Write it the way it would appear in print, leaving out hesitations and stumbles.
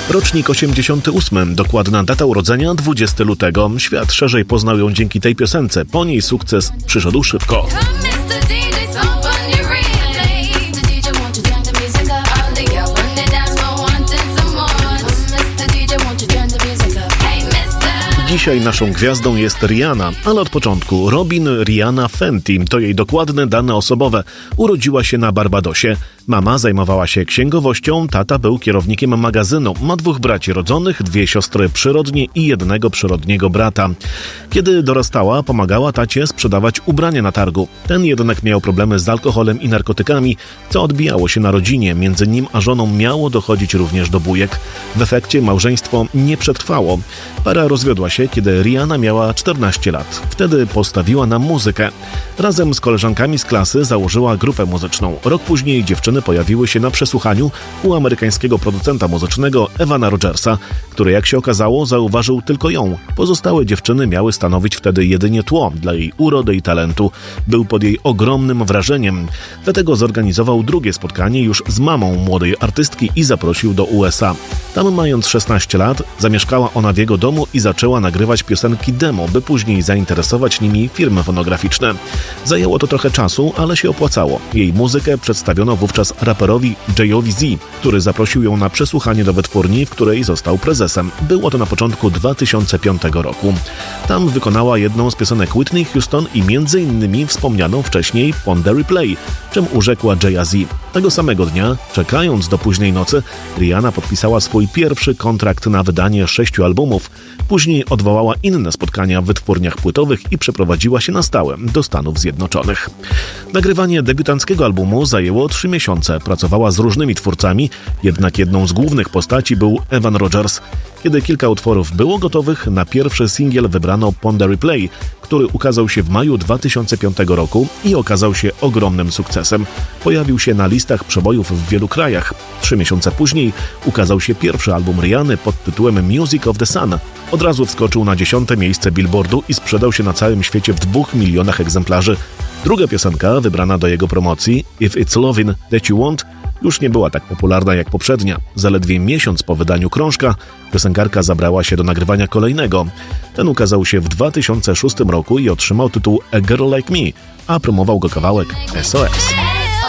Rocznik 88, dokładna data urodzenia 20 lutego. Świat szerzej poznał ją dzięki tej piosence. Po niej sukces przyszedł szybko. Dzisiaj naszą gwiazdą jest Rihanna, ale od początku Robin Rihanna Fenty to jej dokładne dane osobowe. Urodziła się na Barbadosie. Mama zajmowała się księgowością, tata był kierownikiem magazynu. Ma 2 braci rodzonych, 2 siostry przyrodnie i 1 przyrodniego brata. Kiedy dorastała, pomagała tacie sprzedawać ubrania na targu. Ten jednak miał problemy z alkoholem i narkotykami, co odbijało się na rodzinie. Między nim a żoną miało dochodzić również do bujek. W efekcie małżeństwo nie przetrwało. Para rozwiodła się, kiedy Rihanna miała 14 lat. Wtedy postawiła na muzykę. Razem z koleżankami z klasy założyła grupę muzyczną. Rok później dziewczyny pojawiły się na przesłuchaniu u amerykańskiego producenta muzycznego Evana Rogersa, który, jak się okazało, zauważył tylko ją. Pozostałe dziewczyny miały stanowić wtedy jedynie tło dla jej urody i talentu. Był pod jej ogromnym wrażeniem. Dlatego zorganizował drugie spotkanie już z mamą młodej artystki i zaprosił do USA. Tam, mając 16 lat, zamieszkała ona w jego domu i zaczęła nagrywać piosenki demo, by później zainteresować nimi firmy fonograficzne. Zajęło to trochę czasu, ale się opłacało. Jej muzykę przedstawiono wówczas raperowi J.O.V. Z, który zaprosił ją na przesłuchanie do wytwórni, w której został prezesem. Było to na początku 2005 roku. Tam wykonała jedną z piosenek Whitney Houston i m.in. wspomnianą wcześniej On The Replay, czym urzekła Jay-Z. Tego samego dnia, czekając do późnej nocy, Rihanna podpisała swój pierwszy kontrakt na wydanie 6 albumów. Później odwołała inne spotkania w wytwórniach płytowych i przeprowadziła się na stałe do Stanów Zjednoczonych. Nagrywanie debiutanckiego albumu zajęło 3 miesiące. Pracowała z różnymi twórcami, jednak jedną z głównych postaci był Evan Rogers. Kiedy kilka utworów było gotowych, na pierwszy singiel wybrano On The Replay, który ukazał się w maju 2005 roku i okazał się ogromnym sukcesem. Pojawił się na listach przebojów w wielu krajach. 3 miesiące później ukazał się pierwszy album Rihanny pod tytułem Music of the Sun. Od razu wskoczył na 10. miejsce Billboardu i sprzedał się na całym świecie w 2 milionach egzemplarzy. Druga piosenka, wybrana do jego promocji, If It's Lovin' That You Want, już nie była tak popularna jak poprzednia. Zaledwie miesiąc po wydaniu krążka piosenkarka zabrała się do nagrywania kolejnego. Ten ukazał się w 2006 roku i otrzymał tytuł A Girl Like Me, a promował go kawałek SOS.